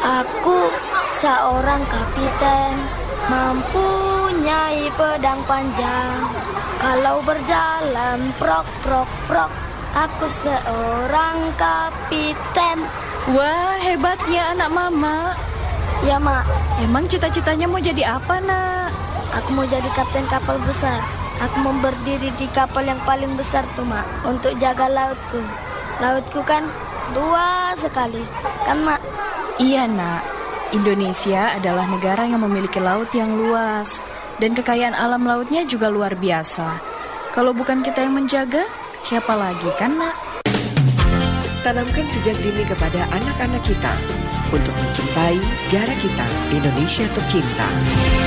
Aku seorang kapiten, mempunyai pedang panjang. Kalau berjalan prok prok prok, aku seorang kapiten. Wah, hebatnya anak mama. Ya, Mak. Emang cita-citanya mau jadi apa, Nak? Aku mau jadi kapten kapal besar. Aku mau berdiri di kapal yang paling besar tuh, Mak, untuk jaga lautku. Lautku kan luas sekali, kan, Mak? Iya, Nak. Indonesia adalah negara yang memiliki laut yang luas. Dan kekayaan alam lautnya juga luar biasa. Kalau bukan kita yang menjaga, siapa lagi, kan, Nak? Tanamkan sejak dini kepada anak-anak kita untuk mencintai negara kita, Indonesia tercinta.